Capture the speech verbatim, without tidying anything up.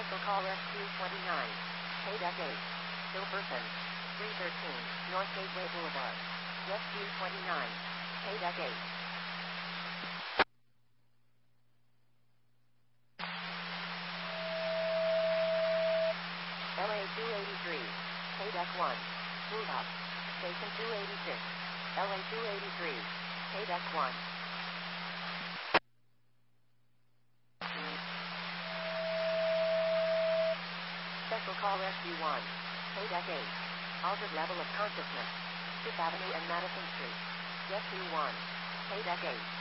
Special call Rescue twenty-nine. Paydeck eight. Hilperson. three thirteen, North Gateway Boulevard. Rescue twenty-nine. Paydeck eight. L A two eighty-three. Paydeck one. Move up. Station two eighty-six. L A two eighty-three. Paydeck one. Special call Rescue one. Paydeck eight. Altered level of consciousness. Fifth Avenue and Madison Street. Rescue one. Paydeck eight.